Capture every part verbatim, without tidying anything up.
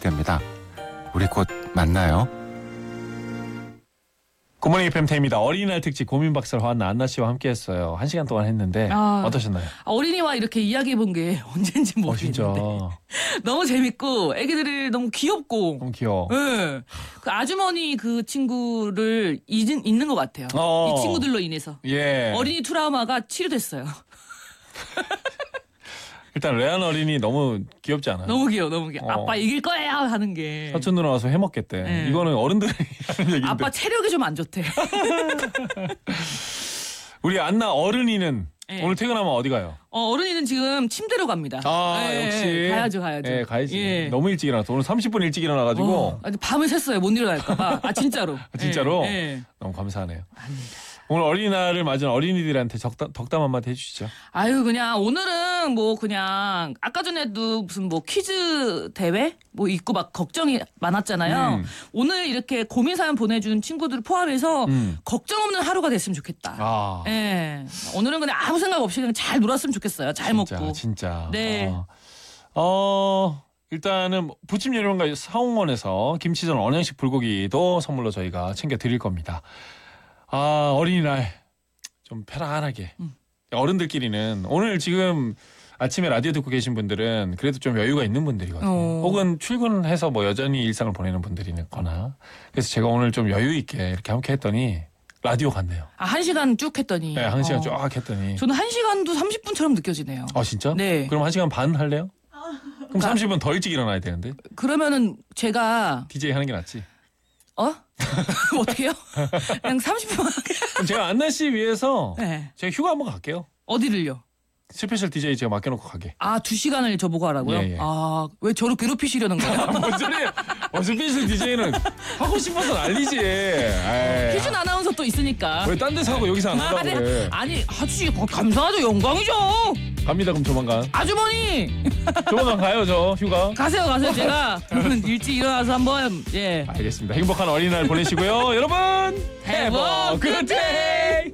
시작됩니다. 우리 곧 만나요. 굿모닝 에프엠입니다. 어린이날 특집 고민박사를 화한나 안나 씨와 함께했어요. 한 시간 동안 했는데 아, 어떠셨나요? 어린이와 이렇게 이야기해본 게 언젠지 모르겠는데 어, 너무 재밌고 애기들이 너무 귀엽고 너무 귀여워. 네. 그 아주머니 그 친구를 잊은, 잊는 것 같아요. 어. 이 친구들로 인해서 예. 어린이 트라우마가 치료됐어요. 일단 레안 어린이 너무 귀엽지 않아요? 너무 귀여워, 너무 귀여워. 어. 아빠 이길 거야 하는 게. 사촌 누나 와서 해먹겠대. 네. 이거는 어른들이 하는 얘기인데. 아빠 체력이 좀 안 좋대. 우리 안나 어른이는 네. 오늘 퇴근하면 어디 가요? 어, 어른이는 지금 침대로 갑니다. 아 네, 역시 가야죠, 가야죠. 예, 가야지. 예. 너무 일찍 일어났어. 오늘 삼십 분 일찍 일어나가지고. 어, 아주 밤을 샜어요. 못 일어날까봐. 아 진짜로. 아, 진짜로? 예, 예. 너무 감사하네요. 아닙니다. 오늘 어린이날을 맞은 어린이들한테 적담, 덕담 한마디 해주시죠. 아유 그냥 오늘은 뭐 그냥 아까 전에도 무슨 뭐 퀴즈 대회 뭐 있고 막 걱정이 많았잖아요. 음. 오늘 이렇게 고민 사연 보내준 친구들을 포함해서 음. 걱정 없는 하루가 됐으면 좋겠다. 아 예. 오늘은 그냥 아무 생각 없이 그냥 잘 놀았으면 좋겠어요. 잘 진짜, 먹고. 진짜. 네. 어, 어 일단은 부침 요리원과 사홍원에서 김치전 언양식 불고기도 선물로 저희가 챙겨 드릴 겁니다. 아 어린이날 좀 편안하게 음. 어른들끼리는 오늘 지금 아침에 라디오 듣고 계신 분들은 그래도 좀 여유가 있는 분들이거든요. 어. 혹은 출근해서 뭐 여전히 일상을 보내는 분들이거나 그래서 제가 오늘 좀 여유 있게 이렇게 함께 했더니 라디오 같네요. 아, 한 시간 쭉 했더니. 네, 한 시간 어. 쫙 했더니. 저는 한 시간도 삼십 분처럼 느껴지네요. 아 진짜? 네. 그럼 한 시간 반 할래요? 그럼 삼십 분 더 일찍 일어나야 되는데. 그러면은 제가 디제이 하는 게 낫지. 어? 어떻게요? 그냥 삼십 분 하게. 그럼 제가 안나 씨 위해서 네. 제가 휴가 한번 갈게요. 어디를요? 스페셜 디제이 제가 맡겨놓고 가게. 아, 두 시간을 저보고 하라고요? 예, 예. 아, 왜 저를 괴롭히시려는 거예요? 뭔 소리야? 어, 스페셜 디제이는 하고 싶어서 난리지. 에이. 희준 아나운서 또 있으니까. 왜 딴 데서 하고 여기서 안 한다고 아, 네. 그래. 아니, 아저씨 감사하죠. 영광이죠. 갑니다 그럼 조만간. 아주머니 조만간 가요 저 휴가. 가세요, 가세요. 제가 그러면 일찍 일어나서 한번 예. 알겠습니다. 행복한 어린이날 보내시고요. 여러분 Have a good day.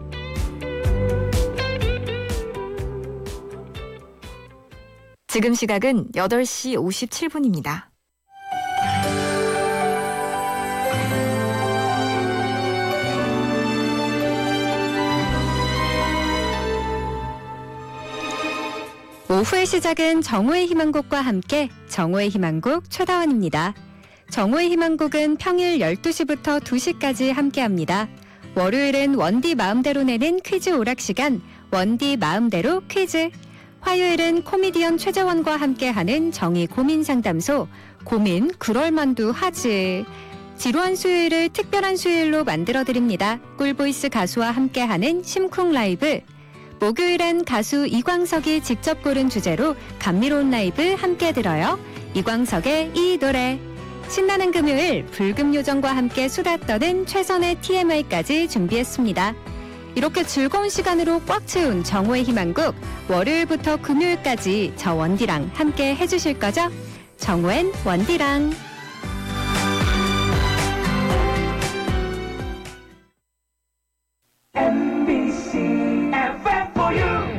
지금 시각은 여덟 시 오십칠 분입니다. 오후의 시작은 정오의 희망곡과 함께 정오의 희망곡 최다원입니다. 정오의 희망곡은 평일 열두 시부터 두 시까지 함께합니다. 월요일은 원디 마음대로 내는 퀴즈 오락 시간 원디 마음대로 퀴즈. 화요일은 코미디언 최재원과 함께하는 정의 고민 상담소 고민 그럴만도 하지. 지루한 수요일을 특별한 수요일로 만들어드립니다. 꿀보이스 가수와 함께하는 심쿵 라이브. 목요일엔 가수 이광석이 직접 고른 주제로 감미로운 라이브 함께 들어요. 이광석의 이 노래. 신나는 금요일 불금요정과 함께 수다 떠는 최선의 티엠아이까지 준비했습니다. 이렇게 즐거운 시간으로 꽉 채운 정오의 희망곡 월요일부터 금요일까지 저 원디랑 함께 해주실 거죠? 정오엔 원디랑. 엠비씨 에프엠 for you.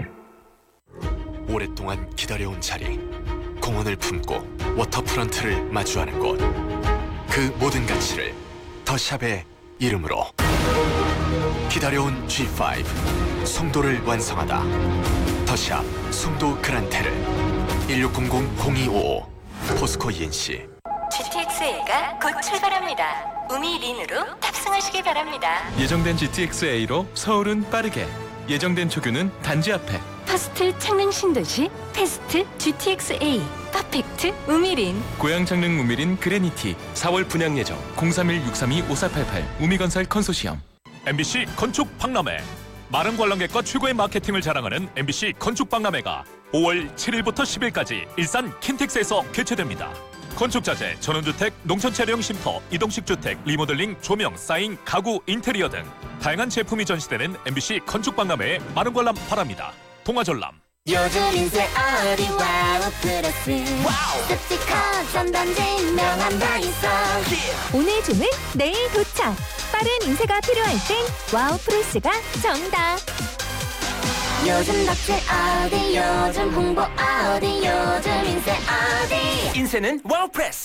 오랫동안 기다려온 자리, 공원을 품고 워터프런트를 마주하는 곳, 그 모든 가치를 더샵의 이름으로. 기다려온 지 파이브 송도를 완성하다. 더샵 송도 그란테르. 일육공공 공이오오 포스코 이엔씨. 지티엑스에이가 곧 출발합니다. 우미린으로 탑승하시기 바랍니다. 예정된 지티엑스에이로 서울은 빠르게, 예정된 초규는 단지 앞에. 퍼스트 창릉 신도시 패스트 지티엑스에이 퍼펙트 우미린. 고양 창릉 우미린 그레니티 사월 분양 예정. 공삼일 육삼이 오사팔팔 우미건설 컨소시엄. 엠비씨 건축 박람회. 많은 관람객과 최고의 마케팅을 자랑하는 엠비씨 건축 박람회가 오월 칠일부터 십일까지 일산 킨텍스에서 개최됩니다. 건축자재, 전원주택, 농촌차량 쉼터, 이동식 주택, 리모델링, 조명, 사인, 가구, 인테리어 등 다양한 제품이 전시되는 엠비씨 건축 박람회에 많은 관람 바랍니다. 동아전람. 요즘 인생 어디 와우 플러스 습직한 전단지 명함 다 있어. 오늘 주문 내일 도착. 빠른 인쇄가 필요할 땐 와우 프레스가 정답. 요즘 덕질 어디 요즘 홍보 어디 요즘 인생 어디. 인쇄는 와우 프레스.